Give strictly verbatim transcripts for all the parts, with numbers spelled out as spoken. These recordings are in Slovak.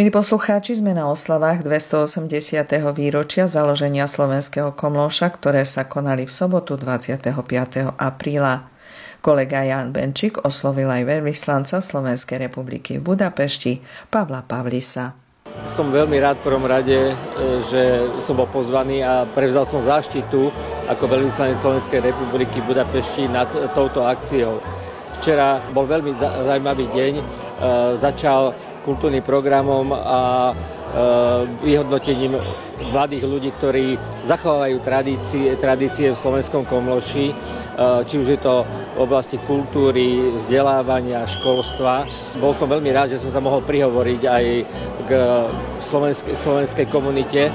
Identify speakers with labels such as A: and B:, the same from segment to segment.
A: Milí poslucháči, sme na oslavách dvestoosemdesiateho výročia založenia Slovenského Komlóša, ktoré sa konali v sobotu dvadsiateho piateho apríla. Kolega Ján Benčík oslovil aj veľvyslanca Slovenskej republiky v Budapešti, Pavla Pavlisa.
B: Som veľmi rád v prvom rade, že som bol pozvaný a prevzal som záštitu ako veľvyslanec Slovenskej republiky v Budapešti nad touto akciou. Včera bol veľmi zaujímavý deň, začal kultúrnym programom a vyhodnotením mladých ľudí, ktorí zachovávajú tradície, tradície v Slovenskom Komlóši, či už je to v oblasti kultúry, vzdelávania, školstva. Bol som veľmi rád, že som sa mohol prihovoriť aj k slovenskej, slovenskej komunite,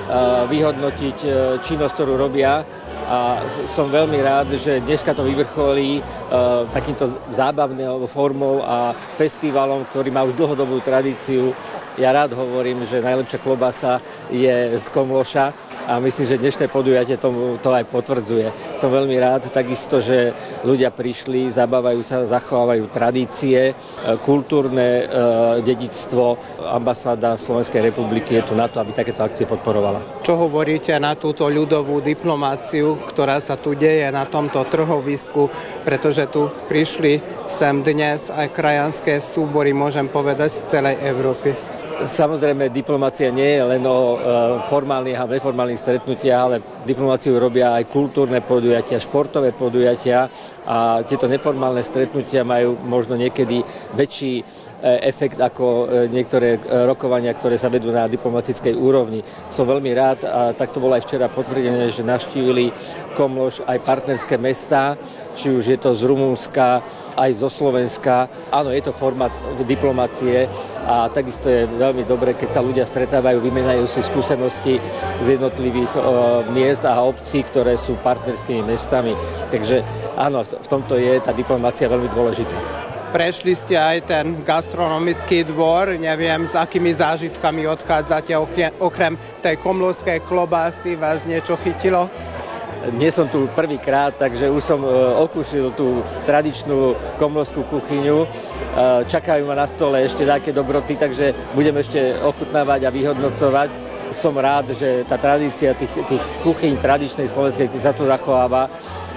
B: vyhodnotiť činnosť, ktorú robia. A som veľmi rád, že dneska to vyvrcholí e, takýmto zábavnou formou a festivalom, ktorý má už dlhodobú tradíciu. Ja rád hovorím, že najlepšia klobasa je z Komlóša a myslím, že dnešné podujatie tomu to aj potvrdzuje. Som veľmi rád takisto, že ľudia prišli, zabávajú sa, zachovávajú tradície, kultúrne e, dedičstvo. Ambasáda Slovenskej republiky je tu na to, aby takéto akcie podporovala.
C: Čo hovoríte na túto ľudovú diplomáciu, ktorá sa tu deje na tomto trhovisku, pretože tu prišli sem dnes aj krajanské súbory, môžem povedať, z celej Európy?
B: Samozrejme, diplomácia nie je len o formálnych a neformálnych stretnutiach, ale diplomáciu robia aj kultúrne podujatia, športové podujatia a tieto neformálne stretnutia majú možno niekedy väčší efekt ako niektoré rokovania, ktoré sa vedú na diplomatickej úrovni. Som veľmi rád a tak to bolo aj včera potvrdené, že navštívili Komlóš aj partnerské mestá, či už je to z Rumunska, aj zo Slovenska. Áno, je to formát diplomácie a takisto je veľmi dobré, keď sa ľudia stretávajú, vymieňajú si skúsenosti z jednotlivých e, miest a obcí, ktoré sú partnerskými mestami. Takže áno, v tomto je tá diplomácia veľmi dôležitá.
C: Prešli ste aj ten gastronomický dvor, neviem, s akými zážitkami odchádzate, okrem tej komlóskej klobásy vás niečo chytilo?
B: Nie som tu prvýkrát, takže už som okúšil tú tradičnú komlóskú kuchyňu. Čakajú ma na stole ešte také dobroty, takže budem ešte ochutnávať a vyhodnocovať. Som rád, že tá tradícia tých, tých kuchyň tradičnej slovenskej sa tu zachováva.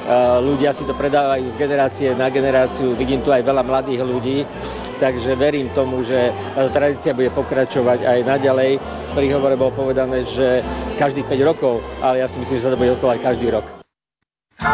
B: Ľudia si to predávajú z generácie na generáciu, vidím tu aj veľa mladých ľudí, takže verím tomu, že táto tradícia bude pokračovať aj naďalej. V príhovore bolo povedané, že každých päť rokov, ale ja si myslím, že sa to bude ostávať každý rok.